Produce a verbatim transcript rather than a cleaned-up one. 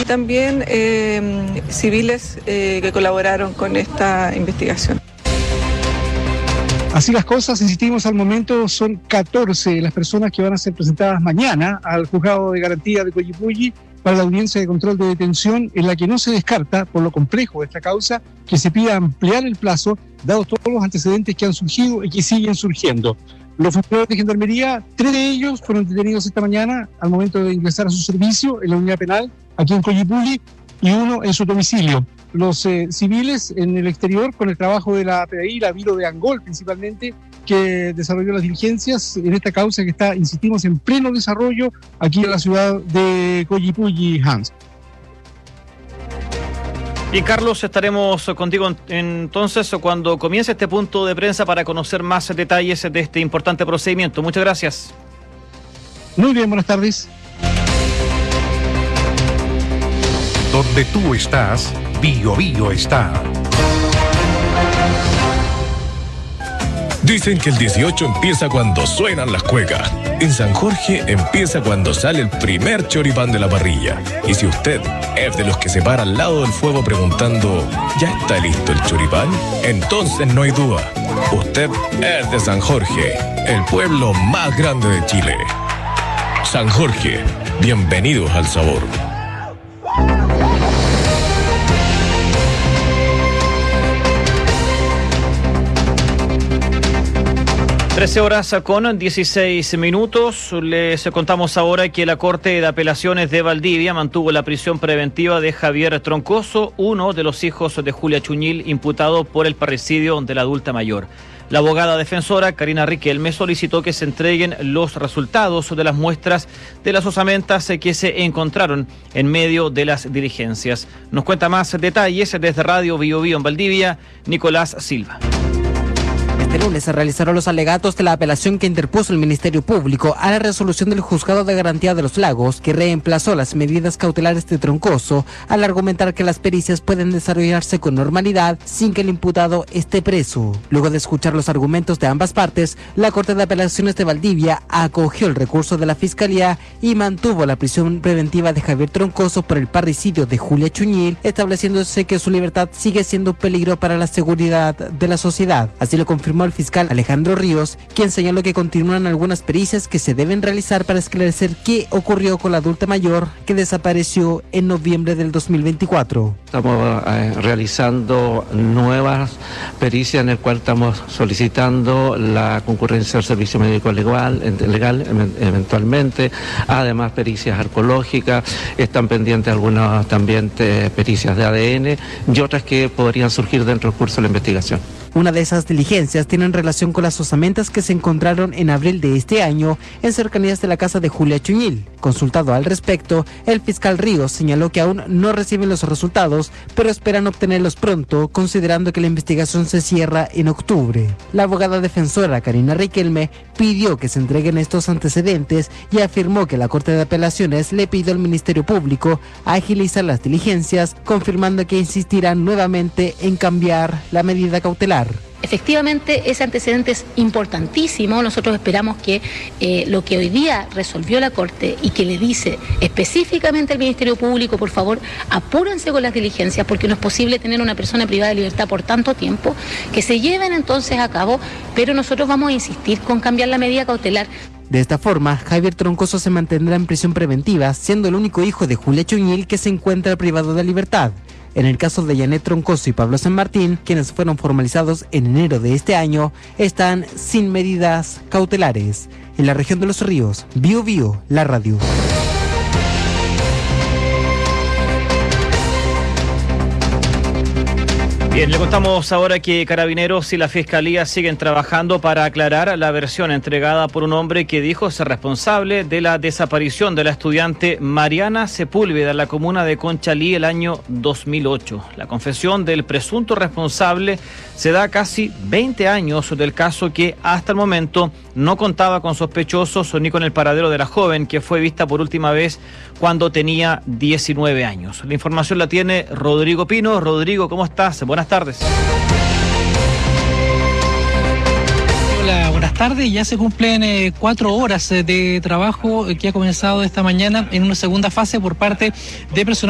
y también eh, civiles eh, que colaboraron con esta investigación. Así las cosas, insistimos, al momento son catorce las personas que van a ser presentadas mañana al Juzgado de Garantía de Coyipulli para la audiencia de control de detención, en la que no se descarta, por lo complejo de esta causa, que se pida ampliar el plazo, dados todos los antecedentes que han surgido y que siguen surgiendo. Los funcionarios de Gendarmería, tres de ellos fueron detenidos esta mañana al momento de ingresar a su servicio en la unidad penal aquí en Coyipulli y uno en su domicilio. Los eh, civiles en el exterior, con el trabajo de la P D I, la Viro de Angol principalmente, que desarrolló las diligencias en esta causa que está, insistimos, en pleno desarrollo aquí en la ciudad de Coyipulli, Hans. Bien, Carlos, estaremos contigo entonces cuando comience este punto de prensa para conocer más detalles de este importante procedimiento. Muchas gracias. Muy bien, buenas tardes. Donde tú estás, Bio Bio está. Dicen que el dieciocho empieza cuando suenan las cuecas. En San Jorge empieza cuando sale el primer choripán de la parrilla. Y si usted es de los que se para al lado del fuego preguntando ¿ya está listo el choripán? Entonces no hay duda. Usted es de San Jorge, el pueblo más grande de Chile. San Jorge, bienvenidos al sabor. trece horas con dieciséis minutos. Les contamos ahora que la Corte de Apelaciones de Valdivia mantuvo la prisión preventiva de Javier Troncoso, uno de los hijos de Julia Chuñil, imputado por el parricidio de la adulta mayor. La abogada defensora, Karina Riquelme, solicitó que se entreguen los resultados de las muestras de las osamentas que se encontraron en medio de las diligencias. Nos cuenta más detalles desde Radio Bio Bio en Valdivia, Nicolás Silva. Este lunes se realizaron los alegatos de la apelación que interpuso el Ministerio Público a la resolución del Juzgado de Garantía de los Lagos, que reemplazó las medidas cautelares de Troncoso al argumentar que las pericias pueden desarrollarse con normalidad sin que el imputado esté preso. Luego de escuchar los argumentos de ambas partes, la Corte de Apelaciones de Valdivia acogió el recurso de la Fiscalía y mantuvo la prisión preventiva de Javier Troncoso por el parricidio de Julia Chuñil, estableciéndose que su libertad sigue siendo un peligro para la seguridad de la sociedad. Así lo confirmó el fiscal Alejandro Ríos, quien señaló que continúan algunas pericias que se deben realizar para esclarecer qué ocurrió con la adulta mayor que desapareció en noviembre del dos mil veinticuatro. Estamos eh, realizando nuevas pericias en el cual estamos solicitando la concurrencia del servicio médico legal, legal eventualmente, además pericias arqueológicas, están pendientes algunas también eh, pericias de A D N y otras que podrían surgir dentro del curso de la investigación. Una de esas diligencias tiene relación con las osamentas que se encontraron en abril de este año en cercanías de la casa de Julia Chuñil. Consultado al respecto, el fiscal Ríos señaló que aún no reciben los resultados, pero esperan obtenerlos pronto, considerando que la investigación se cierra en octubre. La abogada defensora Karina Riquelme pidió que se entreguen estos antecedentes y afirmó que la Corte de Apelaciones le pidió al Ministerio Público agilizar las diligencias, confirmando que insistirán nuevamente en cambiar la medida cautelar. Efectivamente, ese antecedente es importantísimo. Nosotros esperamos que eh, lo que hoy día resolvió la Corte y que le dice específicamente al Ministerio Público, por favor, apúrense con las diligencias, porque no es posible tener una persona privada de libertad por tanto tiempo, que se lleven entonces a cabo, pero nosotros vamos a insistir con cambiar la medida cautelar. De esta forma, Javier Troncoso se mantendrá en prisión preventiva, siendo el único hijo de Julia Chuñil que se encuentra privado de libertad. En el caso de Janet Troncoso y Pablo San Martín, quienes fueron formalizados en enero de este año, están sin medidas cautelares. En la región de Los Ríos, Bio Bio, la radio. Bien, le contamos ahora que Carabineros y la Fiscalía siguen trabajando para aclarar la versión entregada por un hombre que dijo ser responsable de la desaparición de la estudiante Mariana Sepúlveda en la comuna de Conchalí el año dos mil ocho. La confesión del presunto responsable se da casi veinte años del caso, que hasta el momento no contaba con sospechosos ni con el paradero de la joven, que fue vista por última vez cuando tenía diecinueve años. La información la tiene Rodrigo Pino. Rodrigo, ¿cómo estás? Buenas tardes. Hola, buenas tardes. Ya se cumplen eh, cuatro horas eh, de trabajo eh, que ha comenzado esta mañana en una segunda fase por parte de personal